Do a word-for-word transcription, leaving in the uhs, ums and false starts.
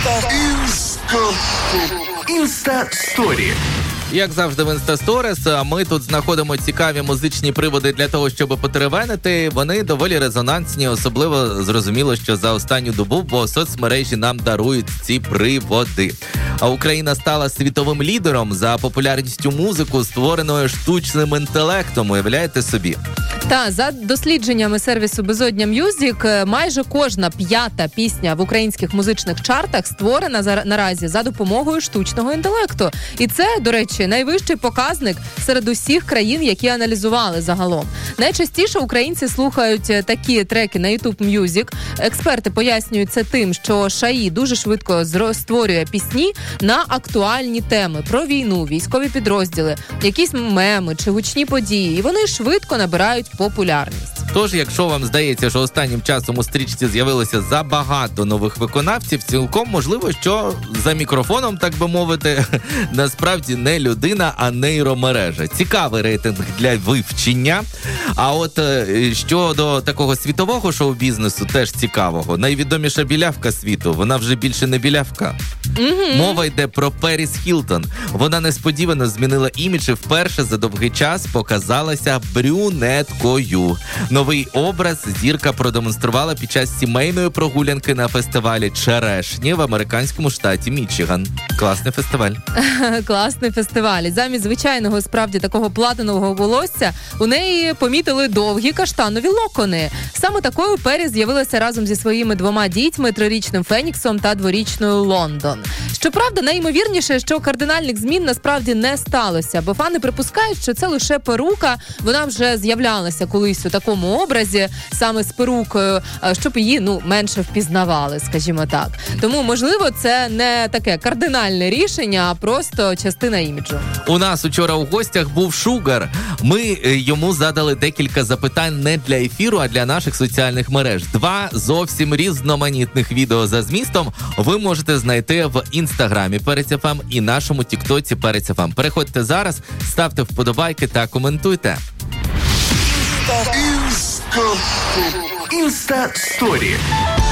Інста-сторі. Як завжди в Інстасторіс, ми тут знаходимо цікаві музичні приводи для того, щоб потеревенити. Вони доволі резонансні, особливо зрозуміло, що за останню добу, бо соцмережі нам дарують ці приводи. А Україна стала світовим лідером за популярністю музику, створеною штучним інтелектом, уявляєте собі? Та, за дослідженнями сервісу Безодня М'юзік, майже кожна п'ята пісня в українських музичних чартах створена за, наразі за допомогою штучного інтелекту. І це, до речі, найвищий показник серед усіх країн, які аналізували загалом. Найчастіше українці слухають такі треки на YouTube Music. Експерти пояснюють це тим, що ШАІ дуже швидко створює пісні на актуальні теми про війну, військові підрозділи, якісь меми чи гучні події. І вони швидко набирають популярність. Тож, якщо вам здається, що останнім часом у стрічці з'явилося забагато нових виконавців, цілком можливо, що за мікрофоном, так би мовити, насправді не людина, а нейромережа. Цікавий рейтинг для вивчення. А от щодо такого світового шоу-бізнесу, теж цікавого. Найвідоміша білявка світу, вона вже більше не білявка. Mm-hmm. Мова йде про Періс Хілтон. Вона несподівано змінила імідж і вперше за довгий час показалася брюнеткою. Новий образ зірка продемонструвала під час сімейної прогулянки на фестивалі «Черешні» в американському штаті Мічиган. Класний фестиваль. Класний фестиваль. Замість звичайного, справді, такого платинового волосся у неї помітили довгі каштанові локони. Саме такою Періс з'явилася разом зі своїми двома дітьми, трирічним Феніксом та дворічною Лондон. Щоправда, найімовірніше, що кардинальних змін насправді не сталося, бо фани припускають, що це лише перука. Вона вже з'являлася колись у такому образі, саме з перукою, щоб її, ну, менше впізнавали, скажімо так. Тому, можливо, це не таке кардинальне рішення, а просто частина іміджу. У нас учора у гостях був Шугар. Ми йому задали декілька запитань не для ефіру, а для наших соціальних мереж. Два зовсім різноманітних відео за змістом ви можете знайти в інстаграмі Перець еф ем і нашому тіктоці Перець еф ем. Переходьте зараз, ставте вподобайки та коментуйте. Інста-сторі.